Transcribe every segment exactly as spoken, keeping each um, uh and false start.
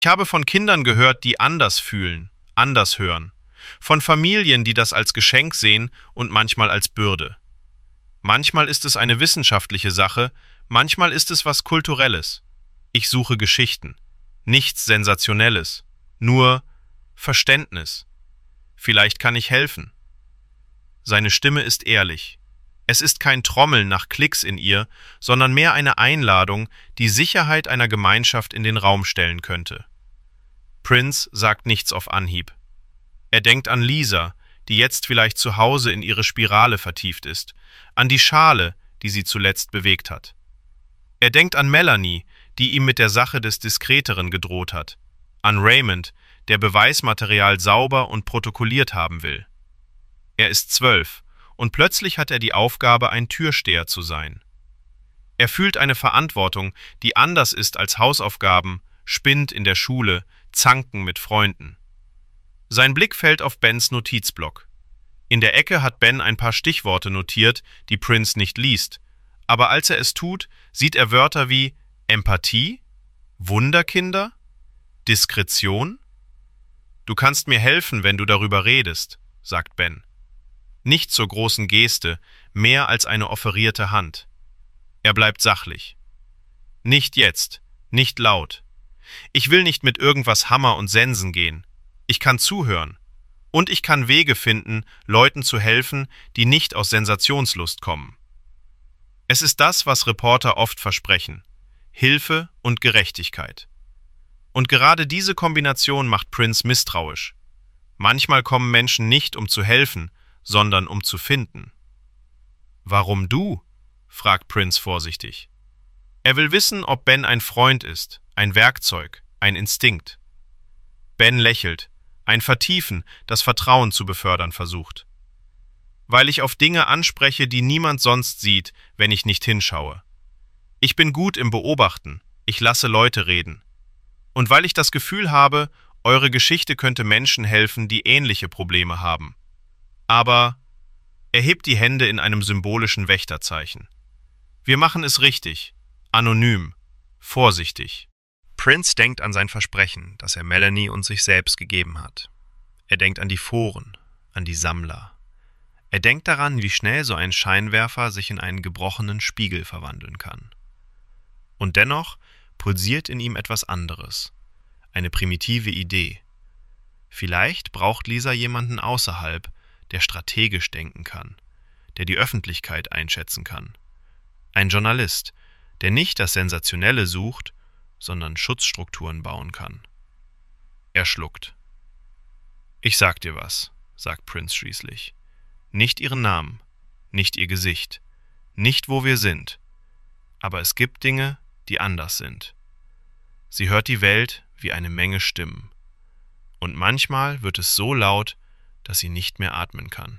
Ich habe von Kindern gehört, die anders fühlen, anders hören. Von Familien, die das als Geschenk sehen und manchmal als Bürde. Manchmal ist es eine wissenschaftliche Sache, manchmal ist es was Kulturelles. Ich suche Geschichten. Nichts Sensationelles. Nur Verständnis. Vielleicht kann ich helfen. Seine Stimme ist ehrlich. Es ist kein Trommeln nach Klicks in ihr, sondern mehr eine Einladung, die Sicherheit einer Gemeinschaft in den Raum stellen könnte. Prince sagt nichts auf Anhieb. Er denkt an Lisa, die jetzt vielleicht zu Hause in ihre Spirale vertieft ist, an die Schale, die sie zuletzt bewegt hat. Er denkt an Melanie, die ihm mit der Sache des Diskreteren gedroht hat, an Raymond, der Beweismaterial sauber und protokolliert haben will. Er ist zwölf und plötzlich hat er die Aufgabe, ein Türsteher zu sein. Er fühlt eine Verantwortung, die anders ist als Hausaufgaben, Spind in der Schule, Zanken mit Freunden. Sein Blick fällt auf Bens Notizblock. In der Ecke hat Ben ein paar Stichworte notiert, die Prince nicht liest, aber als er es tut, sieht er Wörter wie Empathie, Wunderkinder, Diskretion. »Du kannst mir helfen, wenn du darüber redest«, sagt Ben. Nicht zur großen Geste, mehr als eine offerierte Hand. Er bleibt sachlich. »Nicht jetzt, nicht laut. Ich will nicht mit irgendwas Hammer und Sensen gehen. Ich kann zuhören. Und ich kann Wege finden, Leuten zu helfen, die nicht aus Sensationslust kommen. Es ist das, was Reporter oft versprechen. Hilfe und Gerechtigkeit. Und gerade diese Kombination macht Prince misstrauisch. Manchmal kommen Menschen nicht, um zu helfen, sondern um zu finden. »Warum du?« fragt Prince vorsichtig. Er will wissen, ob Ben ein Freund ist, ein Werkzeug, ein Instinkt. Ben lächelt, ein Vertiefen, das Vertrauen zu befördern versucht. »Weil ich auf Dinge anspreche, die niemand sonst sieht, wenn ich nicht hinschaue. Ich bin gut im Beobachten, ich lasse Leute reden. Und weil ich das Gefühl habe, eure Geschichte könnte Menschen helfen, die ähnliche Probleme haben. Aber...« Er hebt die Hände in einem symbolischen Wächterzeichen. »Wir machen es richtig, anonym, vorsichtig.« Prince denkt an sein Versprechen, das er Melanie und sich selbst gegeben hat. Er denkt an die Foren, an die Sammler. Er denkt daran, wie schnell so ein Scheinwerfer sich in einen gebrochenen Spiegel verwandeln kann. Und dennoch pulsiert in ihm etwas anderes, eine primitive Idee. Vielleicht braucht Lisa jemanden außerhalb, der strategisch denken kann, der die Öffentlichkeit einschätzen kann. Ein Journalist, der nicht das Sensationelle sucht, sondern Schutzstrukturen bauen kann. Er schluckt. »Ich sag dir was«, sagt Prince schließlich. »Nicht ihren Namen, nicht ihr Gesicht, nicht wo wir sind. Aber es gibt Dinge, die anders sind. Sie hört die Welt wie eine Menge Stimmen. Und manchmal wird es so laut, dass sie nicht mehr atmen kann.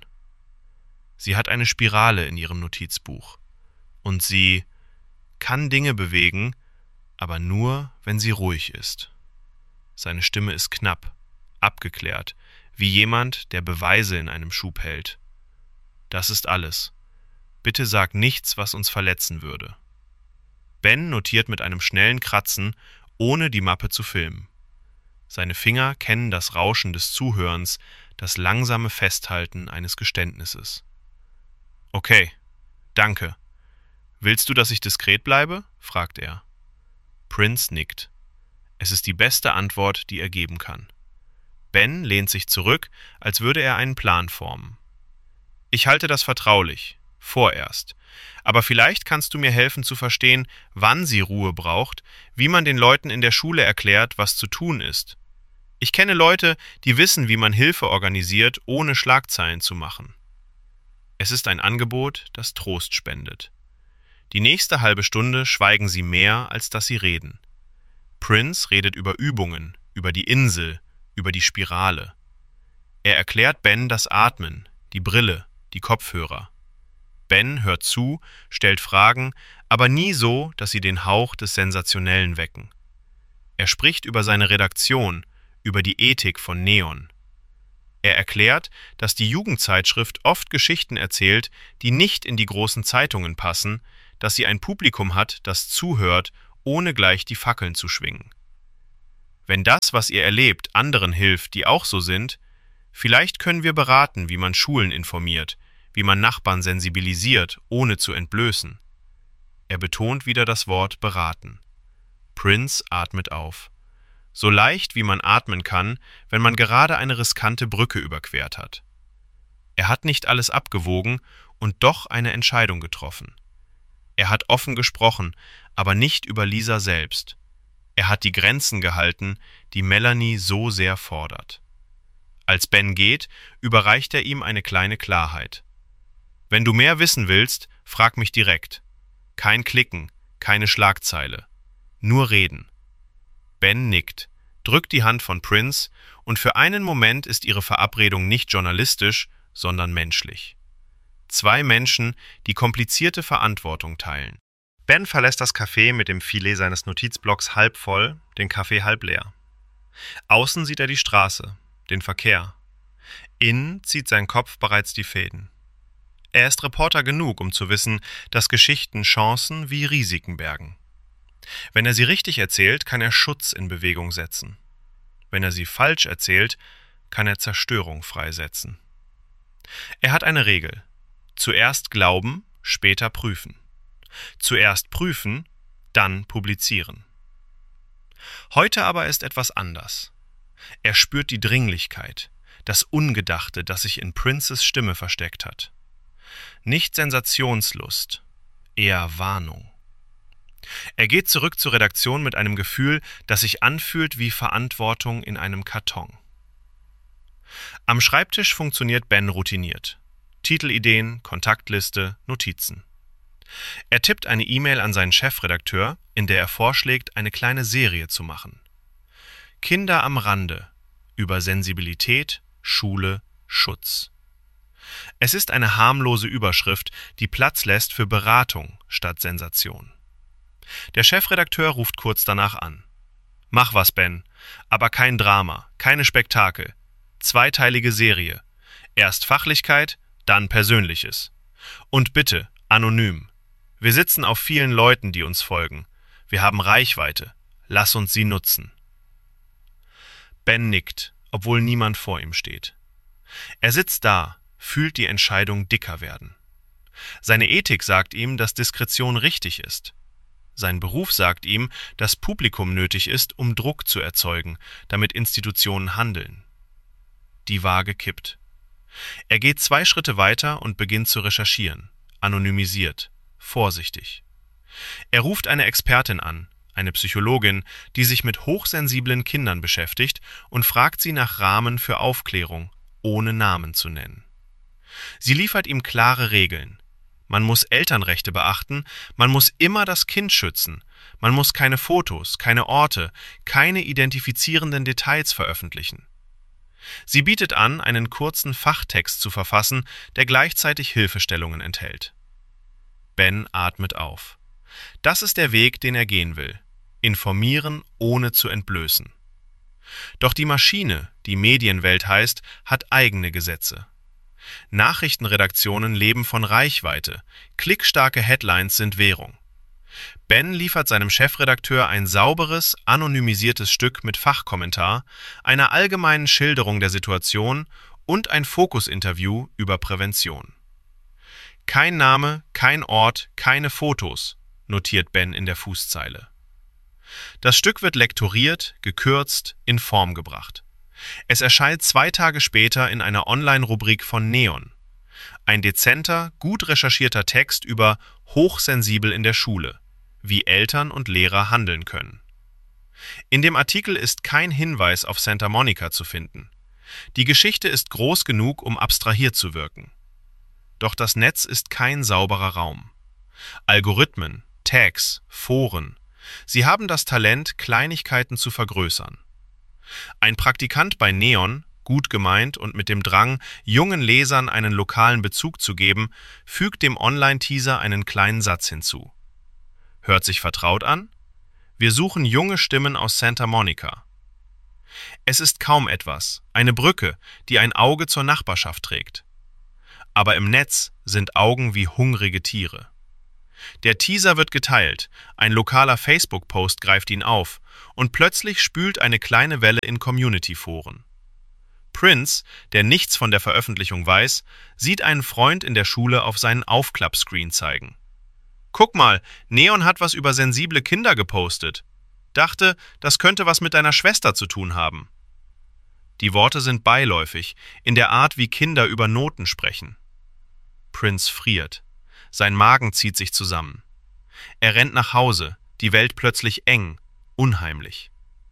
Sie hat eine Spirale in ihrem Notizbuch. Und sie kann Dinge bewegen, aber nur, wenn sie ruhig ist. Seine Stimme ist knapp, abgeklärt, wie jemand, der Beweise in einem Schub hält. Das ist alles. Bitte sag nichts, was uns verletzen würde.« Ben notiert mit einem schnellen Kratzen, ohne die Mappe zu filmen. Seine Finger kennen das Rauschen des Zuhörens, das langsame Festhalten eines Geständnisses. »Okay, danke. Willst du, dass ich diskret bleibe?« fragt er. Prince nickt. Es ist die beste Antwort, die er geben kann. Ben lehnt sich zurück, als würde er einen Plan formen. »Ich halte das vertraulich, vorerst. Aber vielleicht kannst du mir helfen zu verstehen, wann sie Ruhe braucht, wie man den Leuten in der Schule erklärt, was zu tun ist. Ich kenne Leute, die wissen, wie man Hilfe organisiert, ohne Schlagzeilen zu machen.« Es ist ein Angebot, das Trost spendet. Die nächste halbe Stunde schweigen sie mehr, als dass sie reden. Prince redet über Übungen, über die Insel, über die Spirale. Er erklärt Ben das Atmen, die Brille, die Kopfhörer. Ben hört zu, stellt Fragen, aber nie so, dass sie den Hauch des Sensationellen wecken. Er spricht über seine Redaktion, über die Ethik von Neon. Er erklärt, dass die Jugendzeitschrift oft Geschichten erzählt, die nicht in die großen Zeitungen passen, dass sie ein Publikum hat, das zuhört, ohne gleich die Fackeln zu schwingen. Wenn das, was ihr erlebt, anderen hilft, die auch so sind, vielleicht können wir beraten, wie man Schulen informiert, wie man Nachbarn sensibilisiert, ohne zu entblößen. Er betont wieder das Wort beraten. Prince atmet auf. So leicht, wie man atmen kann, wenn man gerade eine riskante Brücke überquert hat. Er hat nicht alles abgewogen und doch eine Entscheidung getroffen. Er hat offen gesprochen, aber nicht über Lisa selbst. Er hat die Grenzen gehalten, die Melanie so sehr fordert. Als Ben geht, überreicht er ihm eine kleine Klarheit. Wenn du mehr wissen willst, frag mich direkt. Kein Klicken, keine Schlagzeile. Nur reden. Ben nickt, drückt die Hand von Prince und für einen Moment ist ihre Verabredung nicht journalistisch, sondern menschlich. Zwei Menschen, die komplizierte Verantwortung teilen. Ben verlässt das Café mit dem Filet seines Notizblocks halb voll, den Kaffee halb leer. Außen sieht er die Straße, den Verkehr. Innen zieht sein Kopf bereits die Fäden. Er ist Reporter genug, um zu wissen, dass Geschichten Chancen wie Risiken bergen. Wenn er sie richtig erzählt, kann er Schutz in Bewegung setzen. Wenn er sie falsch erzählt, kann er Zerstörung freisetzen. Er hat eine Regel. Zuerst glauben, später prüfen. Zuerst prüfen, dann publizieren. Heute aber ist etwas anders. Er spürt die Dringlichkeit, das Ungedachte, das sich in Princes Stimme versteckt hat. Nicht Sensationslust, eher Warnung. Er geht zurück zur Redaktion mit einem Gefühl, das sich anfühlt wie Verantwortung in einem Karton. Am Schreibtisch funktioniert Ben routiniert. Titelideen, Kontaktliste, Notizen. Er tippt eine E-Mail an seinen Chefredakteur, in der er vorschlägt, eine kleine Serie zu machen. Kinder am Rande über Sensibilität, Schule, Schutz. Es ist eine harmlose Überschrift, die Platz lässt für Beratung statt Sensation. Der Chefredakteur ruft kurz danach an. Mach was, Ben, aber kein Drama, keine Spektakel. Zweiteilige Serie. Erst Fachlichkeit, dann Persönliches. Und bitte, anonym. Wir sitzen auf vielen Leuten, die uns folgen. Wir haben Reichweite. Lass uns sie nutzen. Ben nickt, obwohl niemand vor ihm steht. Er sitzt da, fühlt die Entscheidung dicker werden. Seine Ethik sagt ihm, dass Diskretion richtig ist. Sein Beruf sagt ihm, dass Publikum nötig ist, um Druck zu erzeugen, damit Institutionen handeln. Die Waage kippt. Er geht zwei Schritte weiter und beginnt zu recherchieren, anonymisiert, vorsichtig. Er ruft eine Expertin an, eine Psychologin, die sich mit hochsensiblen Kindern beschäftigt und fragt sie nach Rahmen für Aufklärung, ohne Namen zu nennen. Sie liefert ihm klare Regeln. Man muss Elternrechte beachten, man muss immer das Kind schützen, man muss keine Fotos, keine Orte, keine identifizierenden Details veröffentlichen. Sie bietet an, einen kurzen Fachtext zu verfassen, der gleichzeitig Hilfestellungen enthält. Ben atmet auf. Das ist der Weg, den er gehen will. Informieren, ohne zu entblößen. Doch die Maschine, die Medienwelt heißt, hat eigene Gesetze. Nachrichtenredaktionen leben von Reichweite, klickstarke Headlines sind Währung. Ben liefert seinem Chefredakteur ein sauberes, anonymisiertes Stück mit Fachkommentar, einer allgemeinen Schilderung der Situation und ein Fokusinterview über Prävention. Kein Name, kein Ort, keine Fotos, notiert Ben in der Fußzeile. Das Stück wird lektoriert, gekürzt, in Form gebracht. Es erscheint zwei Tage später in einer Online-Rubrik von Neon. Ein dezenter, gut recherchierter Text über hochsensibel in der Schule, wie Eltern und Lehrer handeln können. In dem Artikel ist kein Hinweis auf Santa Monica zu finden. Die Geschichte ist groß genug, um abstrahiert zu wirken. Doch das Netz ist kein sauberer Raum. Algorithmen, Tags, Foren, sie haben das Talent, Kleinigkeiten zu vergrößern. Ein Praktikant bei Neon, gut gemeint und mit dem Drang, jungen Lesern einen lokalen Bezug zu geben, fügt dem Online-Teaser einen kleinen Satz hinzu. Hört sich vertraut an? Wir suchen junge Stimmen aus Santa Monica. Es ist kaum etwas, eine Brücke, die ein Auge zur Nachbarschaft trägt. Aber im Netz sind Augen wie hungrige Tiere. Der Teaser wird geteilt, ein lokaler Facebook-Post greift ihn auf und plötzlich spült eine kleine Welle in Community-Foren. Prince, der nichts von der Veröffentlichung weiß, sieht einen Freund in der Schule auf seinen Aufklappscreen zeigen. »Guck mal, Neon hat was über sensible Kinder gepostet. Dachte, das könnte was mit deiner Schwester zu tun haben.« Die Worte sind beiläufig, in der Art, wie Kinder über Noten sprechen. Prince friert. Sein Magen zieht sich zusammen. Er rennt nach Hause, die Welt plötzlich eng, unheimlich.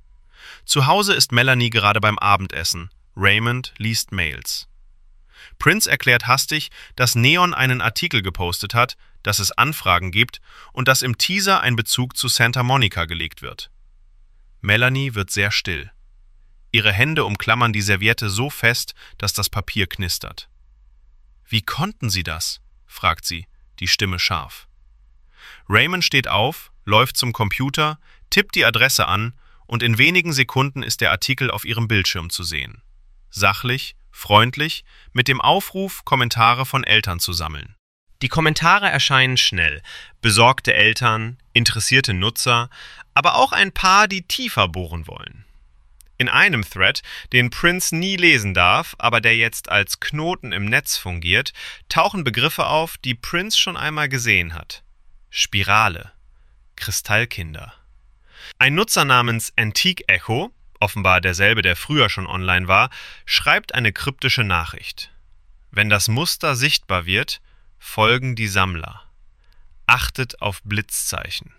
Zu Hause ist Melanie gerade beim Abendessen. Raymond liest Mails. Prince erklärt hastig, dass Neon einen Artikel gepostet hat, dass es Anfragen gibt und dass im Teaser ein Bezug zu Santa Monica gelegt wird. Melanie wird sehr still. Ihre Hände umklammern die Serviette so fest, dass das Papier knistert. »Wie konnten Sie das?« fragt sie, die Stimme scharf. Raymond steht auf, läuft zum Computer, tippt die Adresse an und in wenigen Sekunden ist der Artikel auf ihrem Bildschirm zu sehen. Sachlich, freundlich, mit dem Aufruf, Kommentare von Eltern zu sammeln. Die Kommentare erscheinen schnell. Besorgte Eltern, interessierte Nutzer, aber auch ein paar, die tiefer bohren wollen. In einem Thread, den Prince nie lesen darf, aber der jetzt als Knoten im Netz fungiert, tauchen Begriffe auf, die Prince schon einmal gesehen hat. Spirale, Kristallkinder. Ein Nutzer namens Antique Echo, offenbar derselbe, der früher schon online war, schreibt eine kryptische Nachricht. Wenn das Muster sichtbar wird, folgen die Sammler. Achtet auf Blitzzeichen.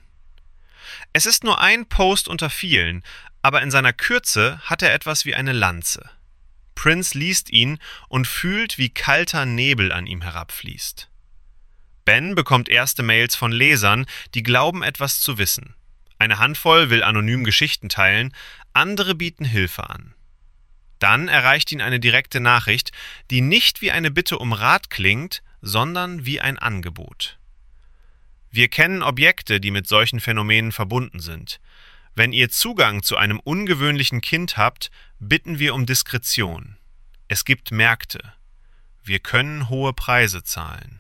Es ist nur ein Post unter vielen, aber in seiner Kürze hat er etwas wie eine Lanze. Prince liest ihn und fühlt, wie kalter Nebel an ihm herabfließt. Ben bekommt erste Mails von Lesern, die glauben, etwas zu wissen. Eine Handvoll will anonym Geschichten teilen, andere bieten Hilfe an. Dann erreicht ihn eine direkte Nachricht, die nicht wie eine Bitte um Rat klingt, sondern wie ein Angebot. Wir kennen Objekte, die mit solchen Phänomenen verbunden sind. Wenn ihr Zugang zu einem ungewöhnlichen Kind habt, bitten wir um Diskretion. Es gibt Märkte. Wir können hohe Preise zahlen.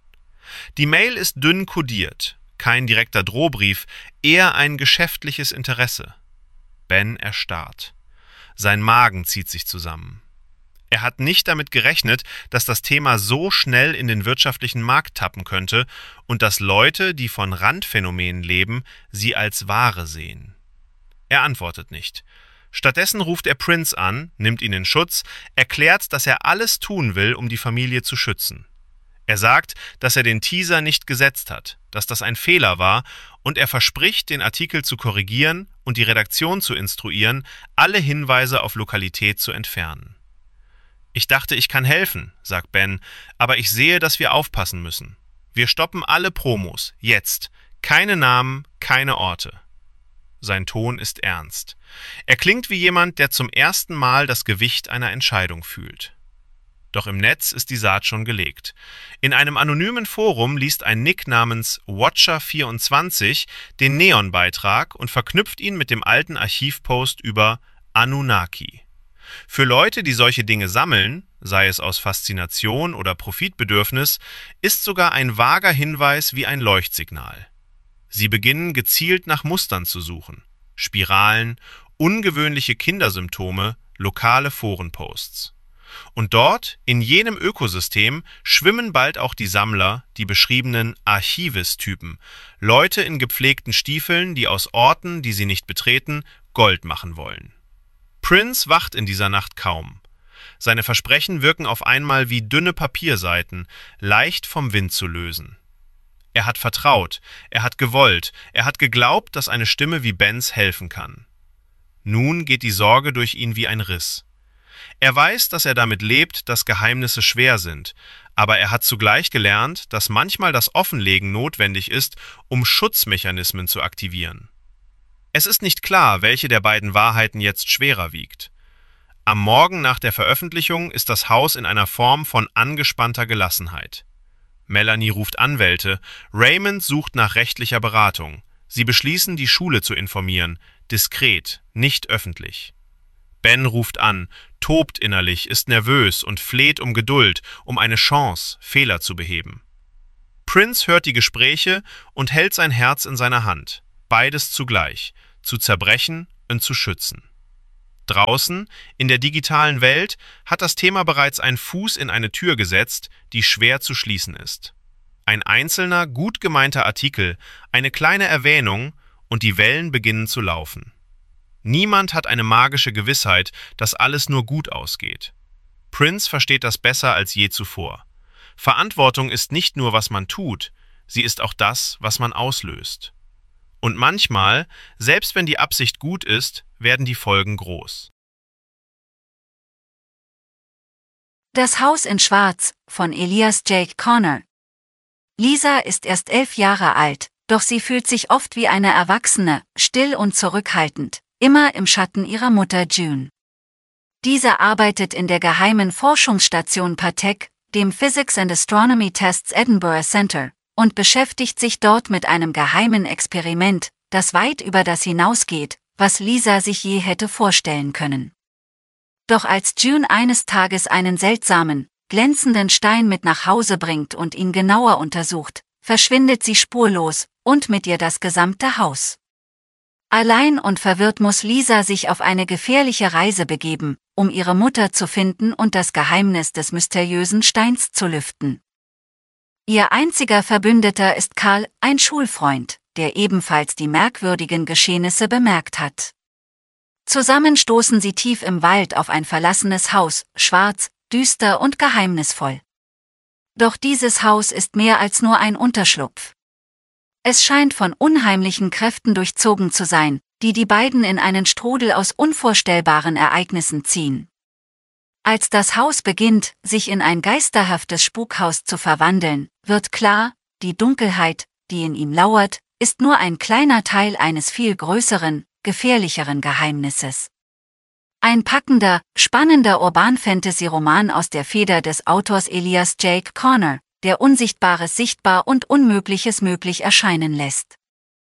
Die Mail ist dünn kodiert, kein direkter Drohbrief, eher ein geschäftliches Interesse. Ben erstarrt. Sein Magen zieht sich zusammen. Er hat nicht damit gerechnet, dass das Thema so schnell in den wirtschaftlichen Markt tappen könnte und dass Leute, die von Randphänomenen leben, sie als Ware sehen. Er antwortet nicht. Stattdessen ruft er Prince an, nimmt ihn in Schutz, erklärt, dass er alles tun will, um die Familie zu schützen. Er sagt, dass er den Teaser nicht gesetzt hat, dass das ein Fehler war und er verspricht, den Artikel zu korrigieren und die Redaktion zu instruieren, alle Hinweise auf Lokalität zu entfernen. »Ich dachte, ich kann helfen«, sagt Ben, »aber ich sehe, dass wir aufpassen müssen. Wir stoppen alle Promos, jetzt. Keine Namen, keine Orte.« Sein Ton ist ernst. Er klingt wie jemand, der zum ersten Mal das Gewicht einer Entscheidung fühlt. Doch im Netz ist die Saat schon gelegt. In einem anonymen Forum liest ein Nick namens Watcher vierundzwanzig den Neon-Beitrag und verknüpft ihn mit dem alten Archivpost über Anunnaki. Für Leute, die solche Dinge sammeln, sei es aus Faszination oder Profitbedürfnis, ist sogar ein vager Hinweis wie ein Leuchtsignal. Sie beginnen gezielt nach Mustern zu suchen. Spiralen, ungewöhnliche Kindersymptome, lokale Forenposts. Und dort, in jenem Ökosystem, schwimmen bald auch die Sammler, die beschriebenen Archivis-Typen, Leute in gepflegten Stiefeln, die aus Orten, die sie nicht betreten, Gold machen wollen. Prince wacht in dieser Nacht kaum. Seine Versprechen wirken auf einmal wie dünne Papierseiten, leicht vom Wind zu lösen. Er hat vertraut, er hat gewollt, er hat geglaubt, dass eine Stimme wie Bens helfen kann. Nun geht die Sorge durch ihn wie ein Riss. Er weiß, dass er damit lebt, dass Geheimnisse schwer sind, aber er hat zugleich gelernt, dass manchmal das Offenlegen notwendig ist, um Schutzmechanismen zu aktivieren. Es ist nicht klar, welche der beiden Wahrheiten jetzt schwerer wiegt. Am Morgen nach der Veröffentlichung ist das Haus in einer Form von angespannter Gelassenheit. Melanie ruft Anwälte, Raymond sucht nach rechtlicher Beratung. Sie beschließen, die Schule zu informieren, diskret, nicht öffentlich. Ben ruft an, tobt innerlich, ist nervös und fleht um Geduld, um eine Chance, Fehler zu beheben. Prince hört die Gespräche und hält sein Herz in seiner Hand, beides zugleich, zu zerbrechen und zu schützen. Draußen, in der digitalen Welt, hat das Thema bereits einen Fuß in eine Tür gesetzt, die schwer zu schließen ist. Ein einzelner, gut gemeinter Artikel, eine kleine Erwähnung und die Wellen beginnen zu laufen. Niemand hat eine magische Gewissheit, dass alles nur gut ausgeht. Prince versteht das besser als je zuvor. Verantwortung ist nicht nur, was man tut, sie ist auch das, was man auslöst. Und manchmal, selbst wenn die Absicht gut ist, werden die Folgen groß. Das Haus in Schwarz von Elias Jake Connor. Lisa ist erst elf Jahre alt, doch sie fühlt sich oft wie eine Erwachsene, still und zurückhaltend, immer im Schatten ihrer Mutter June. Diese arbeitet in der geheimen Forschungsstation Patek, dem Physics and Astronomy Tests Edinburgh Center, und beschäftigt sich dort mit einem geheimen Experiment, das weit über das hinausgeht, was Lisa sich je hätte vorstellen können. Doch als June eines Tages einen seltsamen, glänzenden Stein mit nach Hause bringt und ihn genauer untersucht, verschwindet sie spurlos, und mit ihr das gesamte Haus. Allein und verwirrt muss Lisa sich auf eine gefährliche Reise begeben, um ihre Mutter zu finden und das Geheimnis des mysteriösen Steins zu lüften. Ihr einziger Verbündeter ist Carl, ein Schulfreund, der ebenfalls die merkwürdigen Geschehnisse bemerkt hat. Zusammen stoßen sie tief im Wald auf ein verlassenes Haus, schwarz, düster und geheimnisvoll. Doch dieses Haus ist mehr als nur ein Unterschlupf. Es scheint von unheimlichen Kräften durchzogen zu sein, die die beiden in einen Strudel aus unvorstellbaren Ereignissen ziehen. Als das Haus beginnt, sich in ein geisterhaftes Spukhaus zu verwandeln, wird klar, die Dunkelheit, die in ihm lauert, ist nur ein kleiner Teil eines viel größeren, gefährlicheren Geheimnisses. Ein packender, spannender Urban-Fantasy-Roman aus der Feder des Autors Elias Jake Connor, der Unsichtbares sichtbar und Unmögliches möglich erscheinen lässt.